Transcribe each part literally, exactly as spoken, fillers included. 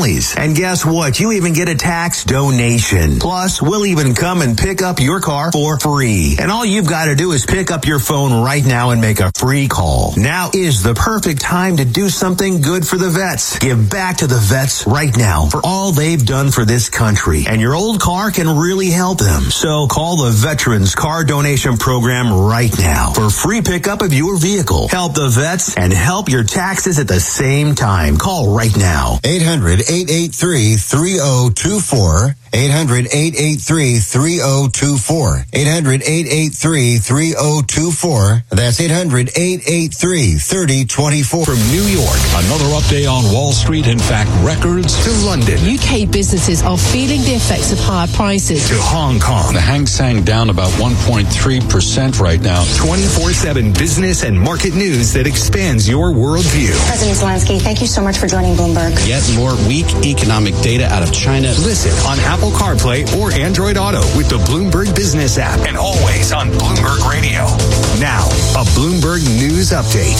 families. And guess what? You even get a tax donation. Plus, we'll even come and pick up your car for free. And all you've got to do is pick up your phone right now and make a free call. Now is the perfect time to do something good for the vets. Give back to the vets right now for all they've done for this country. And your old car can really help them. So call the Veterans Car Donation Program right now for free pickup of your vehicle. Help the vets and help your taxes at the same time. Call right now. eight hundred, eight eight three, three oh two four. eight hundred, eight eight three, three oh two four. eight hundred, eight eight three, three oh two four. That's eight hundred, eight eight three, three oh two four. From New York, another update on Wall Street. In fact, records to London. U K businesses are feeling the effects of higher prices. To Hong Kong. The Hang Seng down about one point three percent right now. twenty-four seven business and market news that expands your worldview. President Zelensky, thank you so much for joining Bloomberg. Yet more weak economic data out of China. Listen on Apple CarPlay or Android Auto with the Bloomberg Business app, and always on Bloomberg Radio. Now, a Bloomberg News Update.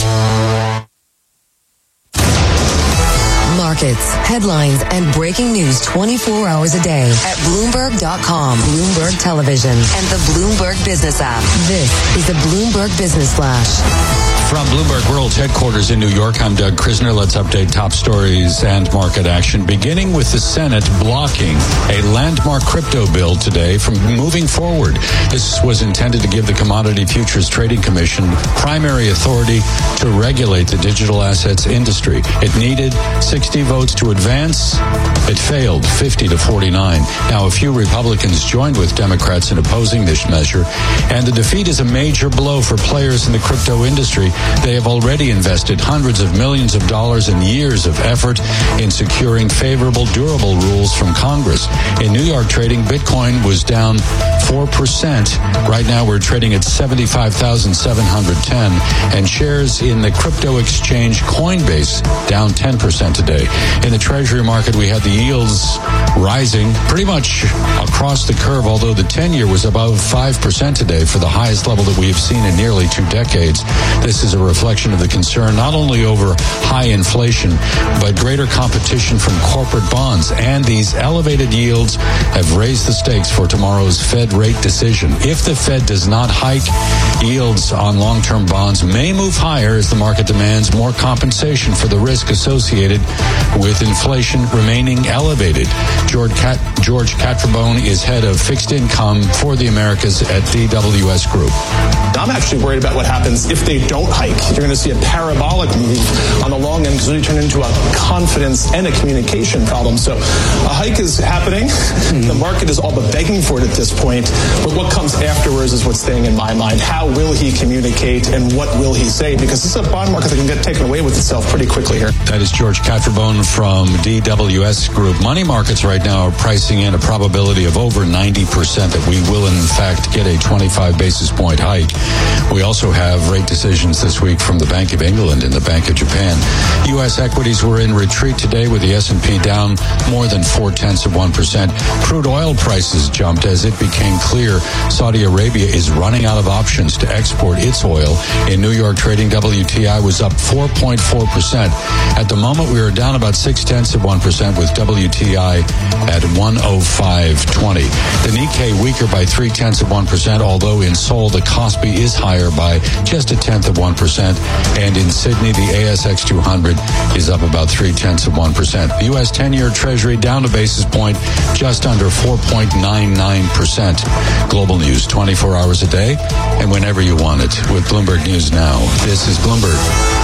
Markets, headlines, and breaking news twenty-four hours a day at Bloomberg dot com, Bloomberg Television, and the Bloomberg Business app. This is the Bloomberg Business Flash. From Bloomberg World's headquarters in New York, I'm Doug Krisner. Let's update top stories and market action, beginning with the Senate blocking a landmark crypto bill today from moving forward. This was intended to give the Commodity Futures Trading Commission primary authority to regulate the digital assets industry. It needed sixty votes to advance. It failed, fifty to forty-nine. Now, a few Republicans joined with Democrats in opposing this measure, and the defeat is a major blow for players in the crypto industry. They have already invested hundreds of millions of dollars and years of effort in securing favorable, durable rules from Congress. In New York trading, Bitcoin was down four percent. Right now, we're trading at seventy-five thousand seven hundred ten, and shares in the crypto exchange Coinbase down ten percent today. In the Treasury market, we had the yields rising pretty much across the curve, although the ten-year was above five percent today for the highest level that we have seen in nearly two decades. This is a reflection of the concern not only over high inflation, but greater competition from corporate bonds. And these elevated yields have raised the stakes for tomorrow's Fed rate decision. If the Fed does not hike, yields on long-term bonds may move higher as the market demands more compensation for the risk associated with inflation remaining elevated. George Cat- George Catrabone is head of fixed income for the Americas at D W S Group. I'm actually worried about what happens if they don't hike. You're going to see a parabolic move on the long end because it turn into a confidence and a communication problem. So a hike is happening. Mm-hmm. The market is all but begging for it at this point. But what comes afterwards is what's staying in my mind. How will he communicate and what will he say? Because this is a bond market that can get taken away with itself pretty quickly here. That is George Catrabone from D W S Group. Money markets right now are pricing in a probability of over ninety percent that we will in fact get a twenty-five basis point hike. We also have rate decisions this week from the Bank of England and the Bank of Japan. U S equities were in retreat today with the S and P down more than four-tenths of one percent. Crude oil prices jumped as it became clear Saudi Arabia is running out of options to export its oil. In New York trading, W T I was up four point four percent. At the moment, we are down about six-tenths of one percent with W T I at one oh five twenty. The Nikkei weaker by three-tenths of one percent, although in Seoul, the Kospi is higher by just a tenth of one percent. And in Sydney, the A S X two hundred is up about three-tenths of one percent. The U S ten-year Treasury down a basis point, just under four point nine nine percent. Global news twenty-four hours a day and whenever you want it with Bloomberg News Now. This is Bloomberg.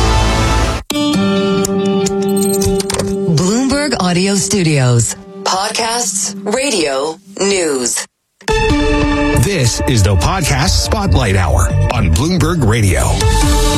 Bloomberg Audio Studios. Podcasts, radio, news. This is the Podcast Spotlight Hour on Bloomberg Radio.